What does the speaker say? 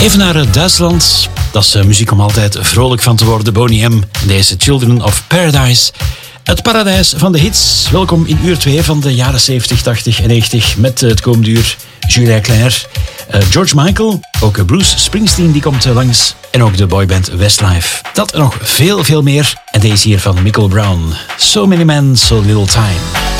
Even naar Duitsland. Dat is muziek om altijd vrolijk van te worden. Boney M. Deze Children of Paradise. Het paradijs van de hits. Welkom in uur 2 van de jaren 70, 80 en 90. Met het komende uur Julia Claire, George Michael. Ook Bruce Springsteen die komt langs. En ook de boyband Westlife. Dat en nog veel, veel meer. En deze hier van Michael Brown. So Many Men, So Little Time.